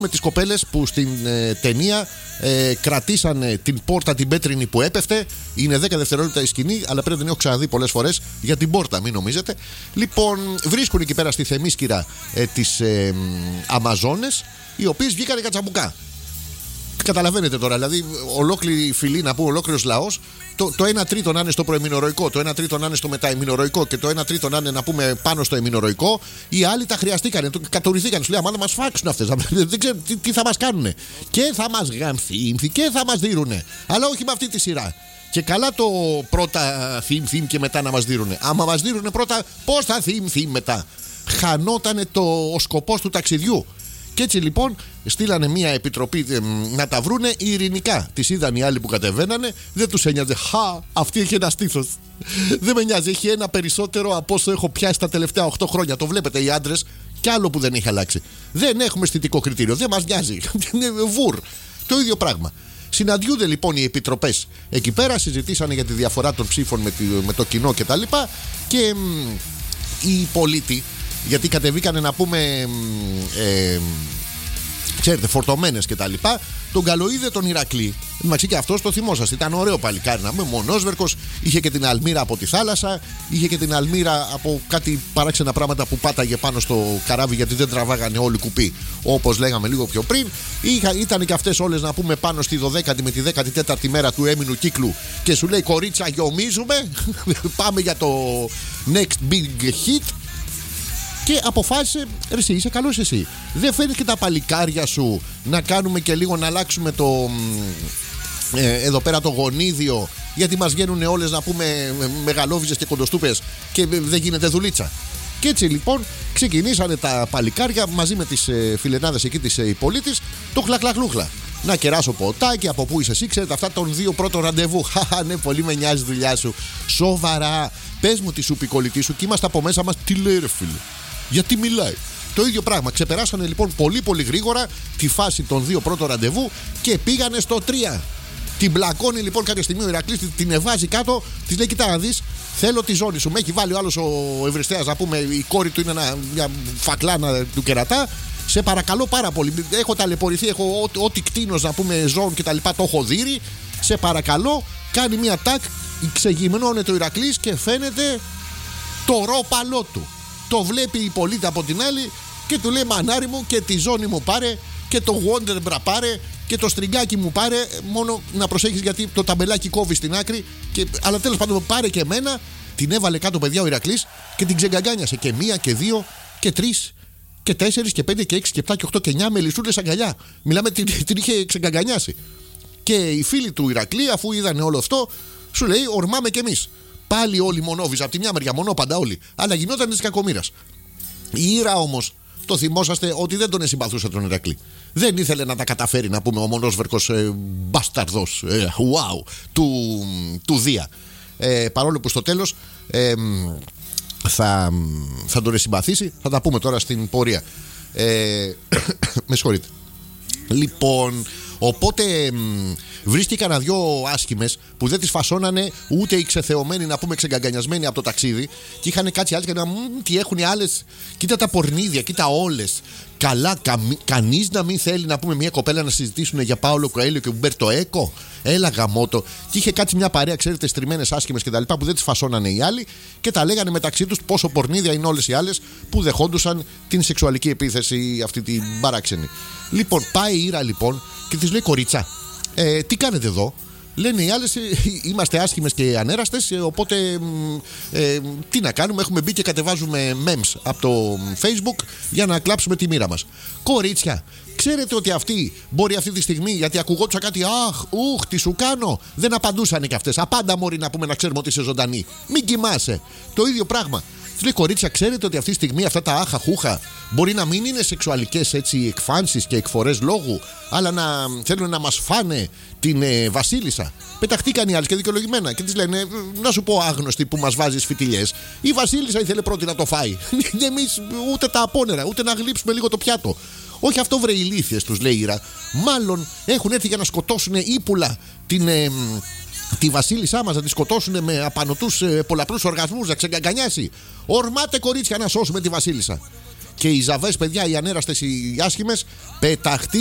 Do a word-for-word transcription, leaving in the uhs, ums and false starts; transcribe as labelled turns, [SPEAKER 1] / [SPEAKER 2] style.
[SPEAKER 1] με τις κοπέλες που στην ε, ταινία ε, κρατήσανε την πόρτα την πέτρινη που έπεφτε. Είναι δέκα δευτερόλεπτα η σκηνή, αλλά πρέπει να την έχω ξαναδεί πολλές φορές για την πόρτα, μην νομίζετε. Λοιπόν, βρίσκουν εκεί πέρα στη Θεμίσκυρα ε, τις ε, Αμαζόνες, οι οποίες βγήκανε κατσαμπουκά. Καταλαβαίνετε τώρα, δηλαδή, ολόκληρη φυλή, να πούμε, ολόκληρος λαός. Το, το ένα τρίτο να είναι στο προεμινορροϊκό, το ένα τρίτο να είναι στο μεταεμινορροϊκό και το ένα τρίτο να είναι, να πούμε, πάνω στο εμινορροϊκό. Οι άλλοι τα χρειαστήκανε, το κατορυθήκανε. Σου λέει, αμά να μας φάξουν αυτές. Δεν ξέρω τι, τι θα μας κάνουνε. Και θα μας γαμθύμθει και θα μας δίνουνε. Αλλά όχι με αυτή τη σειρά. Και καλά το πρώτα θύμ θύμ και μετά να μας δίνουνε. Άμα μας δίνουνε πρώτα, πώς θα θύμ θύμ μετά. Χανότανε το, ο σκοπός του ταξιδιού. Και έτσι λοιπόν στείλανε μια επιτροπή ε, να τα βρούνε ειρηνικά. Τις είδαν οι άλλοι που κατεβαίνανε, δεν τους ένοιαζε. Χα, αυτή έχει ένα στήθος. Δεν με νοιάζει, έχει ένα περισσότερο από όσο έχω πιάσει τα τελευταία οκτώ χρόνια. Το βλέπετε οι άντρες, κι άλλο που δεν έχει αλλάξει. Δεν έχουμε αισθητικό κριτήριο, δεν μας νοιάζει. Βουρ. Το ίδιο πράγμα. Συναντιούνται λοιπόν οι επιτροπές εκεί πέρα, συζητήσανε για τη διαφορά των ψήφων με, τη, με το κοινό κτλ. Και, και μ, οι πολίτες, γιατί κατεβήκανε να πούμε ε, ξέρετε, φορτωμένες και τα λοιπά, τον καλοείδε τον Ηρακλή. Εντάξει, και αυτός το θυμόσαστε, ήταν ωραίο παλικάρι, να πούμε, μονόσβερκος, είχε και την αλμύρα από τη θάλασσα, είχε και την αλμύρα από κάτι παράξενα πράγματα που πάταγε πάνω στο καράβι, γιατί δεν τραβάγανε όλοι κουπί, όπως λέγαμε λίγο πιο πριν. Είχα, ήταν και αυτές όλες, να πούμε, πάνω στη δωδέκατη με τη δέκατη τέταρτη μέρα του έμεινου κύκλου και σου λέει, κορίτσα, γιομίζουμε, πάμε για το next big hit. Και αποφάσισε, ρε εσύ, είσαι καλός εσύ. Δεν φέρνεις και τα παλικάρια σου να κάνουμε και λίγο να αλλάξουμε το ε, εδώ πέρα το γονίδιο, γιατί μας βγαίνουν όλες, να πούμε, μεγαλόβιζες και κοντοστούπες και δεν γίνεται δουλίτσα. Και έτσι λοιπόν ξεκινήσανε τα παλικάρια μαζί με τις ε, φιλενάδες εκεί της ε, πολίτης το χλαχλαχλούχλα. Να κεράσω ποτάκι, από πού είσαι εσύ, ξέρετε αυτά των δύο πρώτων ραντεβού. Χαχα, ναι, πολύ με νοιάζει η δουλειά σου. Σοβαρά, πες μου τη σου πικολητή σου και είμαστε από μέσα μας. Τι λέει, ρε φίλε, γιατί μιλάει. Το ίδιο πράγμα. Ξεπεράσανε λοιπόν πολύ πολύ γρήγορα τη φάση των δύο πρώτων ραντεβού και πήγανε στο τρία. Την μπλακώνει λοιπόν κάποια στιγμή ο Ηρακλής, την εβάζει κάτω, της λέει: κοίτα να δεις, θέλω τη ζώνη σου. Με έχει βάλει ο άλλος ο Ευρυστέας, να πούμε, η κόρη του είναι ένα, μια φακλάνα του κερατά. Σε παρακαλώ πάρα πολύ. Έχω ταλαιπωρηθεί, έχω ό,τι κτίνος, να πούμε, ζώων και τα λοιπά, το έχω δείρει. Σε παρακαλώ, κάνει μια τάκ, ξεγυμνώνεται ο Ηρακλής και φαίνεται το ρόπαλό του. Το βλέπει η πολίτη από την άλλη και του λέει: μανάρι μου, και τη ζώνη μου πάρε και το Wonderbra πάρε και το στριγκάκι μου πάρε. Μόνο να προσέχεις, γιατί το ταμπελάκι κόβει στην άκρη. Και, αλλά τέλος πάντων, πάρε και εμένα. Την έβαλε κάτω, παιδιά, ο Ηρακλής και την ξεγκαγκάνιασε. Και μία και δύο και τρεις και τέσσερις και πέντε και έξι και επτά και οκτώ και εννιά με λυσούρες αγκαλιά. Μιλάμε, την, την είχε ξεγκαγκανιάσει. Και οι φίλοι του Ηρακλή, αφού είδανε όλο αυτό, σου λέει: ορμάμε κι εμείς. Πάλι όλοι μονόβιζα, από τη μια μεριά, μονόπαντα όλοι. Αλλά γινόταν της κακομοίρας. Η Ήρα όμως, το θυμόσαστε ότι δεν τον συμπαθούσε τον Ηρακλή. Δεν ήθελε να τα καταφέρει, να πούμε, ο μονόσβερκος ε, μπάσταρδος ε, wow, του, του Δία. Ε, παρόλο που στο τέλος ε, θα, θα τον συμπαθήσει, θα τα πούμε τώρα στην πορεία. Ε, με συγχωρείτε. Λοιπόν, οπότε μ, βρίσκει κανένα δυο άσχημες που δεν τις φασώνανε ούτε οι ξεθεωμένοι, να πούμε, ξεγκαγκανιασμένοι από το ταξίδι. Και είχαν κάτσει άλλες και να μ, τι έχουν οι άλλες. Κοίτα τα πορνίδια, κοίτα όλες. Καλά, κα, κανείς να μην θέλει, να πούμε, μια κοπέλα να συζητήσουν για Πάολο Κοέλιο και Ουμπέρτο Έκο. Έλα γαμότο. Και είχε κάτσει μια παρέα, ξέρετε, στριμμένες άσχημες κτλ. Που δεν τις φασώνανε οι άλλοι και τα λέγανε μεταξύ τους πόσο πορνίδια είναι όλες οι άλλες που δεχόντουσαν την σεξουαλική επίθεση, αυτή την παράξενη. Λοιπόν, πάει η Ήρα λοιπόν και της λέει: κορίτσα, ε, τι κάνετε εδώ? Λένε οι άλλες: είμαστε άσχημες και ανέραστες, οπότε ε, τι να κάνουμε, έχουμε μπει και κατεβάζουμε memes από το Facebook για να κλάψουμε τη μοίρα μας. Κορίτσια, ξέρετε ότι αυτή μπορεί αυτή τη στιγμή, γιατί ακουγόντουσα κάτι, αχ, ουχ, τι σου κάνω, δεν απαντούσαν και αυτές. Απάντα, μωρή, να πούμε, να ξέρουμε ότι είσαι ζωντανή. Μην κοιμάσαι. Το ίδιο πράγμα. Του λέει: κορίτσια, ξέρετε ότι αυτή τη στιγμή αυτά τα άχα χούχα μπορεί να μην είναι σεξουαλικές, έτσι, εκφάνσεις και εκφορές λόγου, αλλά να θέλουν να μας φάνε την ε, Βασίλισσα. Πεταχτήκαν οι άλλοι και δικαιολογημένα και της λένε: να σου πω, άγνωστη που μας βάζεις φιτιλιές, η Βασίλισσα ήθελε πρώτη να το φάει. Εμείς ούτε τα απόνερα, ούτε να γλύψουμε λίγο το πιάτο. Όχι αυτό, βρε ηλίθιες, τους λέει η Ήρα. Μάλλον έχουν έρθει για να σκοτώσουν ύπουλα την. Ε, τη Βασίλισσά μας, να τη σκοτώσουν με απανωτούς ε, πολλαπλούς οργασμούς, να ξεγκαγκανιάσει. Ορμάτε, κορίτσια, να σώσουμε τη Βασίλισσα. Και οι ζαβές, παιδιά, οι ανέραστες, οι άσχημες, πεταχτεί